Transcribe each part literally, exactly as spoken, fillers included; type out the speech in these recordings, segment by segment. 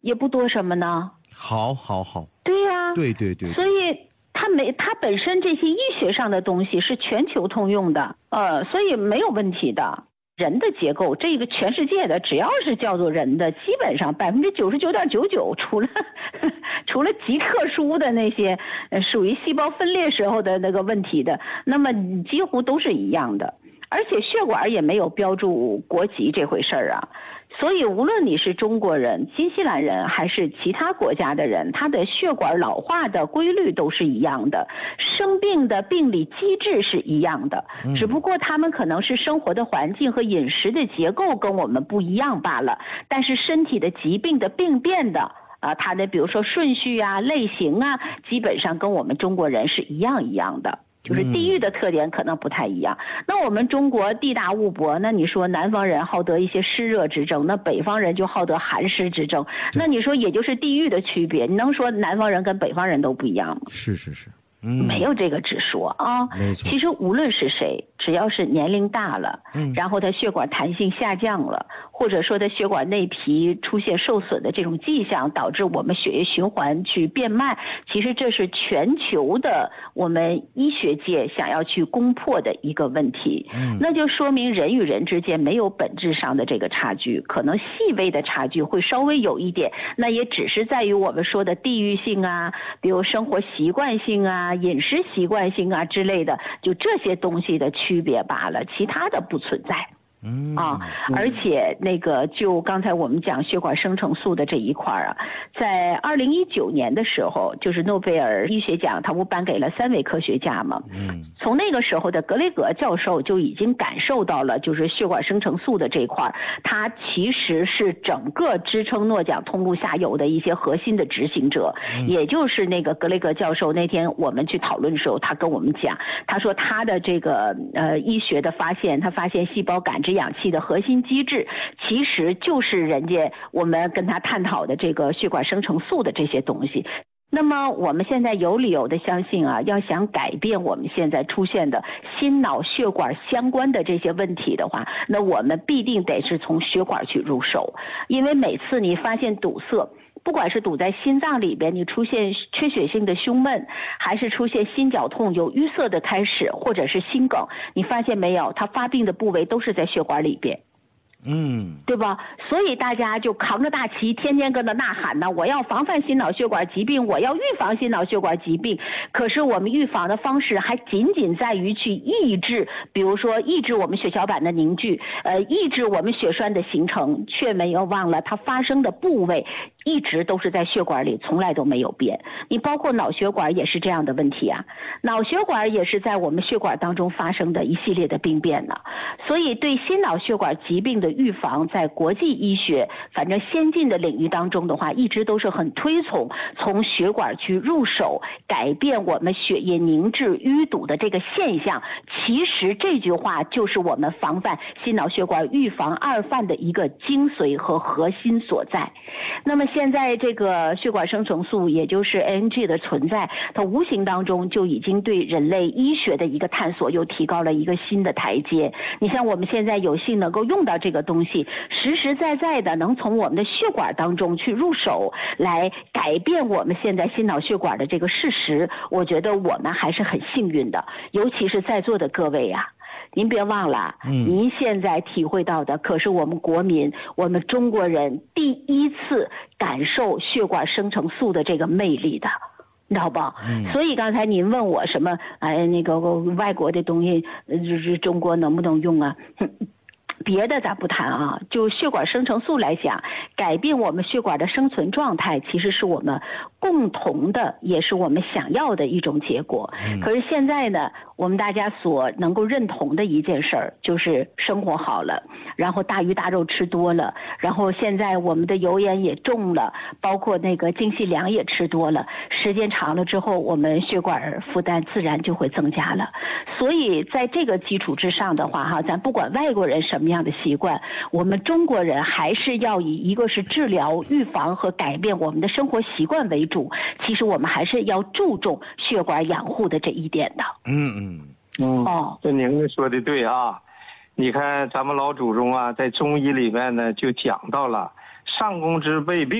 也不多什么呢。 好，好，好。 对呀、啊， 对对 对, 对。 所以它没，它本身这些医学上的东西是全球通用的，呃，所以没有问题的。人的结构，这个全世界的只要是叫做人的，基本上百分之九十九点九九，除了除了极特殊的那些，呃，属于细胞分裂时候的那个问题的，那么几乎都是一样的。而且血管也没有标注国籍这回事儿啊，所以无论你是中国人、新西兰人还是其他国家的人，他的血管老化的规律都是一样的，生病的病理机制是一样的，只不过他们可能是生活的环境和饮食的结构跟我们不一样罢了，但是身体的疾病的病变的啊，它的比如说顺序啊、类型啊，基本上跟我们中国人是一样一样的。就是地域的特点可能不太一样。嗯、那我们中国地大物博，那你说南方人好得一些湿热之症，那北方人就好得寒湿之症。那你说也就是地域的区别，你能说南方人跟北方人都不一样吗？ 是是是，嗯， 没有这个之说啊。 没错。 其实无论是谁，只要是年龄大了，嗯，然后他血管弹性下降了，或者说他血管内皮出现受损的这种迹象，导致我们血液循环去变慢，其实这是全球的我们医学界想要去攻破的一个问题。嗯，那就说明人与人之间没有本质上的这个差距，可能细微的差距会稍微有一点，那也只是在于我们说的地域性啊，比如生活习惯性啊、饮食习惯性啊之类的，就这些东西的区别罢了，其他的不存在。嗯啊，而且那个就刚才我们讲血管生成素的这一块啊，在二零一九年的时候，就是诺贝尔医学奖，他不颁给了三位科学家吗？嗯，从那个时候的格雷格教授就已经感受到了，就是血管生成素的这一块，它其实是整个支撑诺奖通路下游的一些核心的执行者。嗯、也就是那个格雷格教授那天我们去讨论的时候，他跟我们讲，他说他的这个呃医学的发现，他发现细胞感知氧气的核心机制其实就是人家我们跟他探讨的这个血管生成素的这些东西。那么我们现在有理由的相信啊，要想改变我们现在出现的心脑血管相关的这些问题的话，那我们必定得是从血管去入手。因为每次你发现堵塞，不管是堵在心脏里边，你出现缺血性的胸闷，还是出现心绞痛有淤塞的开始，或者是心梗，你发现没有，它发病的部位都是在血管里边。嗯，对吧？所以大家就扛着大旗，天天跟着呐喊呢，我要防范心脑血管疾病，我要预防心脑血管疾病。可是我们预防的方式还仅仅在于去抑制，比如说抑制我们血小板的凝聚，呃，抑制我们血栓的形成，却没有忘了它发生的部位一直都是在血管里，从来都没有变。你包括脑血管也是这样的问题啊，脑血管也是在我们血管当中发生的一系列的病变呢。所以对心脑血管疾病的预防，在国际医学反正先进的领域当中的话，一直都是很推崇从血管去入手，改变我们血液凝滞淤堵的这个现象。其实这句话就是我们防范心脑血管预防二犯的一个精髓和核心所在。那么现在这个血管生成素，也就是 A N G 的存在，它无形当中就已经对人类医学的一个探索又提高了一个新的台阶。你像我们现在有幸能够用到这个东西，实实在在的能从我们的血管当中去入手，来改变我们现在心脑血管的这个事实，我觉得我们还是很幸运的。尤其是在座的各位啊，您别忘了，您现在体会到的可是我们国民，我们中国人第一次感受血管生成素的这个魅力的，你知道吧？嗯、所以刚才您问我什么，哎，那个外国的东西，就是中国能不能用啊？别的咱不谈啊，就血管生成素来讲，改变我们血管的生存状态，其实是我们共同的，也是我们想要的一种结果。嗯、可是现在呢，我们大家所能够认同的一件事儿，就是生活好了，然后大鱼大肉吃多了，然后现在我们的油盐也重了，包括那个精细粮也吃多了，时间长了之后，我们血管负担自然就会增加了。所以在这个基础之上的话，哈，咱不管外国人什么样的习惯，我们中国人还是要以一个是治疗、预防和改变我们的生活习惯为主。其实我们还是要注重血管养护的这一点的。 嗯嗯嗯哦，这您说的对啊。你看咱们老祖宗啊，在中医里面呢就讲到了上工之未病，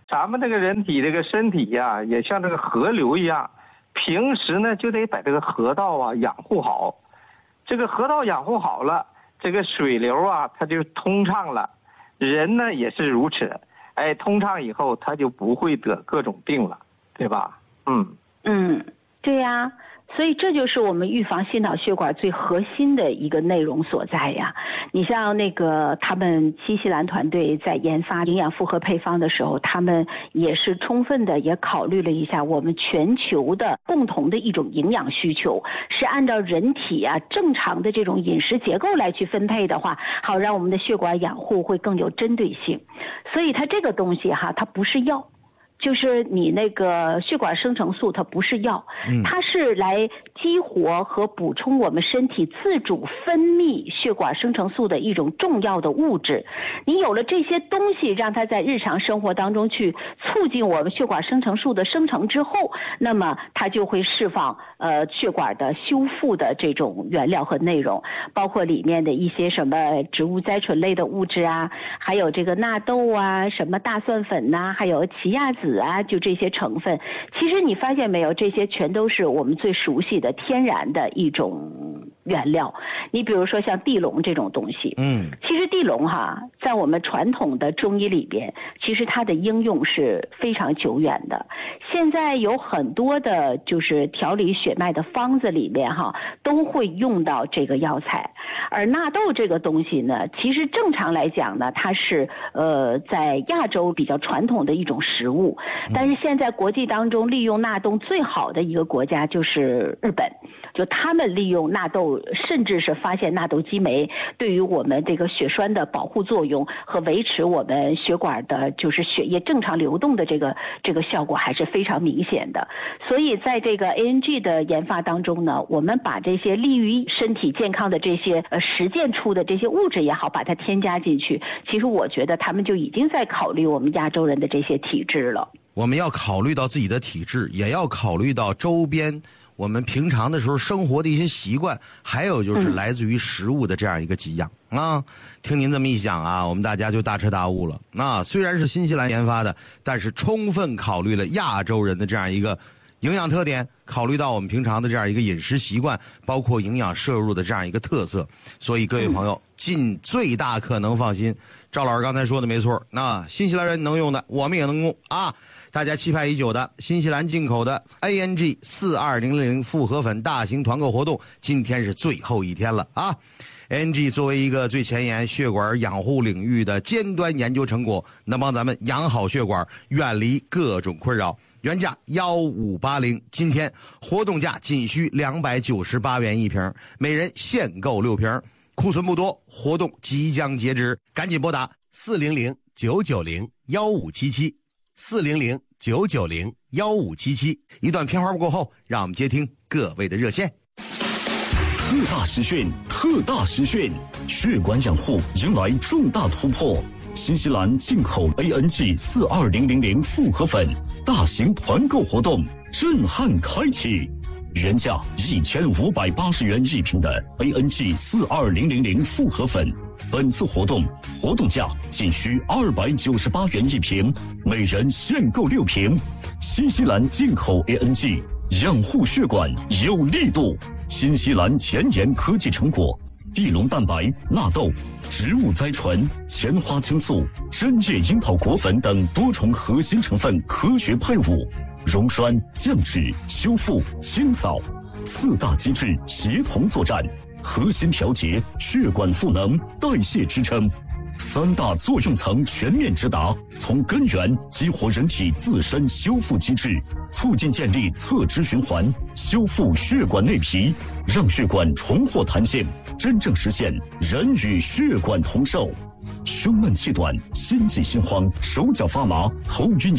咱们这个人体这个身体呀、啊，也像这个河流一样，平时呢就得把这个河道啊养护好。这个河道养护好了，这个水流啊它就通畅了。人呢也是如此，哎，通畅以后他就不会得各种病了，对吧？嗯嗯，对呀。所以这就是我们预防心脑血管最核心的一个内容所在呀。你像那个他们新西兰团队在研发营养复合配方的时候，他们也是充分的也考虑了一下我们全球的共同的一种营养需求，是按照人体啊正常的这种饮食结构来去分配的话，好让我们的血管养护会更有针对性。所以它这个东西哈，它不是药。就是你那个血管生成素它不是药，它是来激活和补充我们身体自主分泌血管生成素的一种重要的物质。你有了这些东西，让它在日常生活当中去促进我们血管生成素的生成之后，那么它就会释放呃血管的修复的这种原料和内容，包括里面的一些什么植物甾醇类的物质啊，还有这个纳豆啊，什么大蒜粉呐、啊，还有奇亚籽啊，就这些成分，其实你发现没有，这些全都是我们最熟悉的天然的一种原料。你比如说像地龙这种东西，嗯，其实地龙哈，在我们传统的中医里边，其实它的应用是非常久远的。现在有很多的就是调理血脉的方子里边哈，都会用到这个药材。而纳豆这个东西呢，其实正常来讲呢，它是呃在亚洲比较传统的一种食物，但是现在国际当中利用纳豆最好的一个国家就是日本，就他们利用纳豆，甚至是发现纳豆激酶对于我们这个血栓的保护作用和维持我们血管的就是血液正常流动的这个这个效果还是非常明显的。所以在这个 A N G 的研发当中呢，我们把这些利于身体健康的这些呃实践出的这些物质也好，把它添加进去，其实我觉得他们就已经在考虑我们亚洲人的这些体质了。 我们要考虑到自己的体质，也要考虑到周边我们平常的时候生活的一些习惯，还有就是来自于食物的这样一个给养、嗯、啊。听您这么一讲啊，我们大家就大彻大悟了。那虽然是新西兰研发的，但是充分考虑了亚洲人的这样一个营养特点，考虑到我们平常的这样一个饮食习惯，包括营养摄入的这样一个特色，所以各位朋友尽最大可能放心。赵老师刚才说的没错，那新西兰人能用的我们也能用啊。大家期盼已久的新西兰进口的 A N G 四二零零复合粉大型团购活动，今天是最后一天了啊。A N G 作为一个最前沿血管养护领域的尖端研究成果，能帮咱们养好血管，远离各种困扰。原价一五八零，今天活动价仅需两百九十八元一瓶，每人限购六瓶，库存不多，活动即将截止，赶紧拨打四零零九九零幺五七七四零零九九零幺五七七。一段片花过后，让我们接听各位的热线。 特大实训，特大实训，血管养护迎来重大突破。新西兰进口 A N G 四二零零零复合粉大型团购活动震撼开启，原价一千五百八十元一瓶的 A N G 四二零零零复合粉，本次活动活动价仅需二百九十八元一瓶，每人限购六瓶。新西兰进口 A N G 养护血管有力度，新西兰前沿科技成果，地龙蛋白、纳豆、植物甾醇、前花青素、针叶樱桃果粉等多重核心成分科学配伍，溶栓、降脂、修复、清扫四大机制协同作战，核心调节血管赋能、代谢支撑，三大作用层全面直达，从根源激活人体自身修复机制，促进建立侧支循环，修复血管内皮，让血管重获弹性，真正实现人与血管同寿。胸闷气短、心悸心慌、手脚发麻、头晕